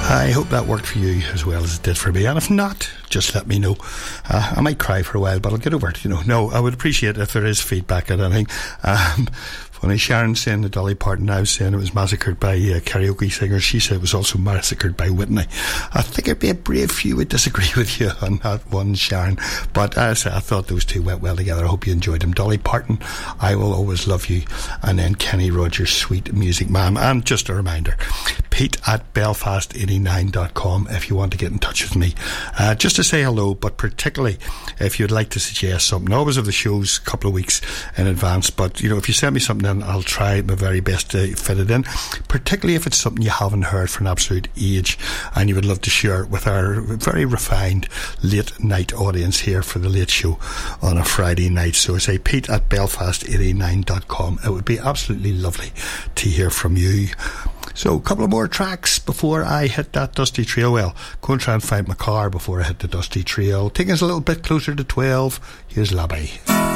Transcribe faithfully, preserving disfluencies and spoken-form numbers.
I hope that worked for you as well as it did for me, and if not, just let me know. uh, I might cry for a while, but I'll get over it, you know. No, I would appreciate if there is feedback at anything. um, Funny, Sharon saying that Dolly Parton, I was saying it was massacred by uh, karaoke singers. She said it was also massacred by Whitney. I think it'd be a brave few would disagree with you on that one, Sharon. But as I said, I thought those two went well together. I hope you enjoyed them. Dolly Parton, I Will Always Love You, and then Kenny Rogers, Sweet Music Man. And just a reminder, Pete at belfast eighty-nine dot com if you want to get in touch with me. Uh, just to say hello, but particularly if you'd like to suggest something. I always have the shows a couple of weeks in advance, but you know, if you send me something in, I'll try my very best to fit it in, particularly if it's something you haven't heard for an absolute age and you would love to share it with our very refined late night audience here for the Late Show on a Friday night. So I say Pete at belfast eighty-nine dot com. It would be absolutely lovely to hear from you. So a couple of more tracks before I hit that dusty trail. Well, go and try and find my car before I hit the dusty trail. Taking us a little bit closer to twelve. Here's Labby.